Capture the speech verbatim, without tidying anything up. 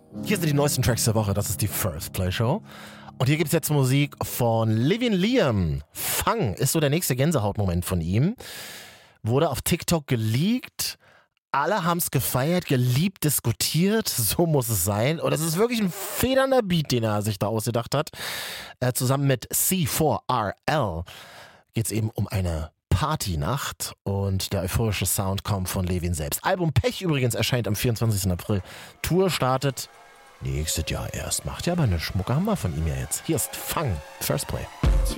Hier sind die neuesten Tracks der Woche. Das ist die First Play Show. Und hier gibt es jetzt Musik von Livin Liam. Fang ist so der nächste Gänsehautmoment von ihm. Wurde auf TikTok geleakt. Alle haben es gefeiert, geliebt, diskutiert. So muss es sein. Und es ist wirklich ein federnder Beat, den er sich da ausgedacht hat. Äh, zusammen mit C vier R L geht es eben um eine Partynacht. Und der euphorische Sound kommt von Levin selbst. Album Pech übrigens erscheint am vierundzwanzigsten April. Tour startet nächstes Jahr erst. Macht ja aber eine Schmucke Hammer von ihm ja jetzt. Hier ist Fang, First Play. Two